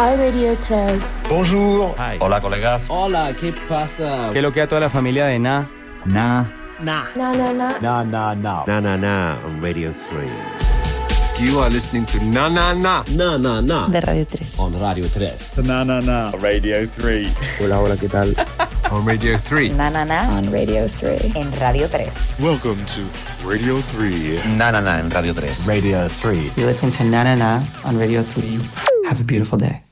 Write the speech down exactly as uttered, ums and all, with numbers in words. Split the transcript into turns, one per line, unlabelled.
Hi Radio tres.
Bonjour.
Hi.
Hola, colegas.
Hola, ¿qué pasa?
¿Qué lo que a toda la familia de Na?
Na.
Na na na.
Na na na.
Na na na on Radio three.
You are listening to Na Na Na.
Na na na.
De Radio tres.
On Radio tres.
Na na na. Radio three.
Hola, hola, ¿qué tal?
On Radio three.
Na na na.
On Radio three.
En Radio tres.
Welcome to Radio three.
Na Na Na en Radio tres.
Radio three.
You listen to Na Na Na on Radio three. Have a beautiful day.